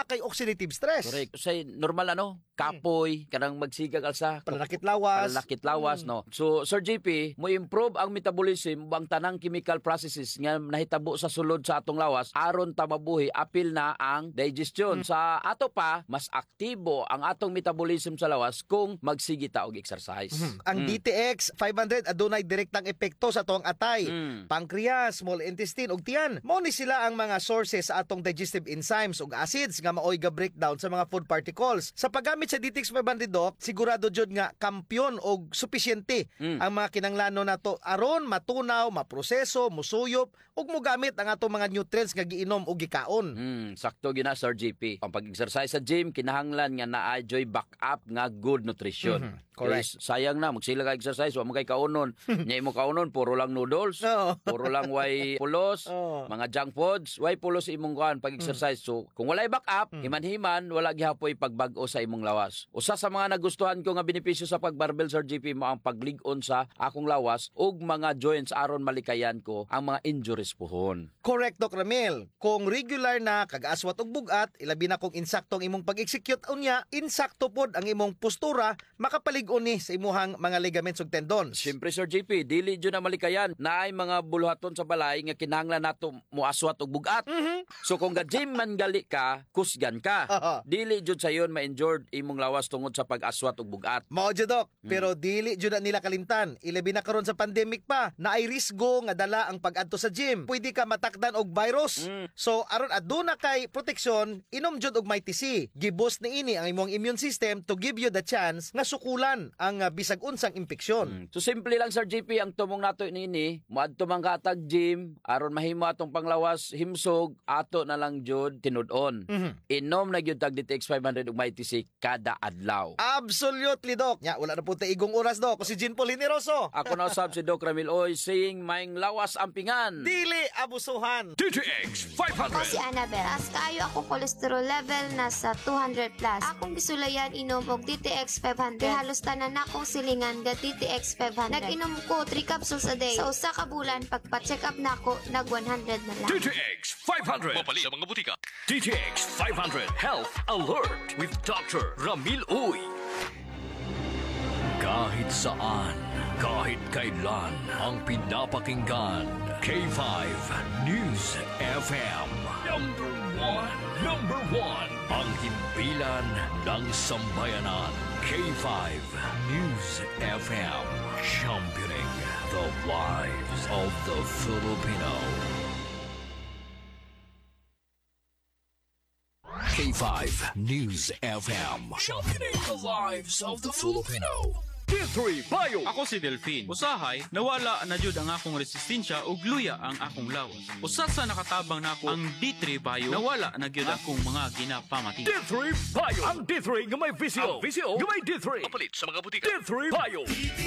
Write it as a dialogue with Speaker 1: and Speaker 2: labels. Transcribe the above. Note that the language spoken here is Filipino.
Speaker 1: wa kay oxidative stress.
Speaker 2: Correct. Say normal kapoy, kanang magsigag alsa.
Speaker 1: Pananakit lawas.
Speaker 2: No. So, Sir JP, mo improve ang metabolism ang tanang chemical processes nga nahitabo sa sulod sa atong lawas aron ta mabuhi apil na ang digestion. Sa ato pa, mas aktibo ang atong metabolism sa lawas kung magsigi ta og exercise.
Speaker 1: Ang DTX 500 adunay direktang epekto sa atong atay, pancreas, small intestine ug tiyan. Mao ni sila ang mga sources sa atong digestive enzymes ug acids nga maoy ga breakdown sa mga food particles. Sa paggamit sa DTX 500 Doc, sigurado jud nga kampyon og supisyente ang mga kinanglanon nato aron matunaw, maproseso, musuyop ug mogamit ang atong mga nutrients nga giinom ug gikaon.
Speaker 2: Sakto gina Sir JP. Ang pag-exercise sa gym kinahanglan nga naa-joy backup nga good nutrition.
Speaker 1: Correct.
Speaker 2: Sayang na magsila ka exercise wa mo kay kaunon. Nya imo kaunon puro lang noodles, puro lang way pulos, mga junk foods, way pulos imong kuan pag-exercise. So kung walay backup, himan-himan wala gihapoy pagbag-o sa imong lawas. Usa sa mga nagustuhan ko nga benepisyo sa pagbarbell Sir JP mo ang paglig-on sa akong lawas ug mga joints aron malikayan ko ang mga injuries pohon.
Speaker 1: Correct, Doc Ramil. Kung regular na kag-aswat og bugat, ilabi na kung insaktong imong pag-execute unya, insakto pod ang imong postura, makapalig-on ni sa imuhang mga ligaments ug tendons.
Speaker 2: Siyempre Sir JP, dili jud na malikayan na ay mga buluhaton sa balay nga kinahanglan nato moaswat og bugat. So kung ga-gym man gali ka, kusgan ka. Dili jud sayon ma-injured imong lawas tungod sa pag-aswat og bugat.
Speaker 1: Mao jud, Doc, pero dili jud na nila kalimtan. Ilabi na karon sa pandemic pa, na ay risgo nga dala ang pag-adto sa gym. Pwede ka matakdan og virus. So aron aduna kay proteksyon, inom jud og MyTC. Giboost ni ini ang imong immune system to give you the chance nga sukulan ang bisag unsang impeksyon.
Speaker 2: So simple lang Sir JP ang tumong nato niini, moadto man ka atag gym aron mahimo atong panglawas himsog ato na lang jud tinud-on. Inom na gyud tag DTX 500 ug MyTC kada adlaw.
Speaker 1: Absolutely, Doc. Nya wala na po igong oras, Doc. Ko si Jean Paul Hineroso.
Speaker 2: Ako na usab si Doc Ramil Oy saying maing lawas ampingan.
Speaker 1: Dili abusuhan.
Speaker 3: DTX 500.
Speaker 4: Ako si Annabel. As kayo ako cholesterol level nasa 200 plus. Akong gisulayan inom og DTX 500. Kay halos tanan akong silingan ga DTX 500. Nag-inom ko 3 capsules a day. Sa usa ka bulan pagpa-check up nako nag 100 na lang.
Speaker 3: DTX 500. Mapalit sa mga butika. DTX 500 Health Alert with Dr. Ramil Uy. Kahit saan, kahit kailan, ang pinapakinggan. K5 News FM. Number one. Ang himpilan ng sambayanan. K5 News FM. Championing the lives of the Filipino. K5 News FM. Championing the lives of the Filipino. D3 Bio.
Speaker 5: Ako si Delphine. Usahay, nawala na jud ang akong resistensya ug luya ang akong lawas. Usa sa nakatabang nako ang D3 Bio, nawala na gyud akong mga ginapamati.
Speaker 3: D3 Bio. Ang D3 nga may visio. Ang visio nga may D3. Mapalit sa mga butika. D3 Bio.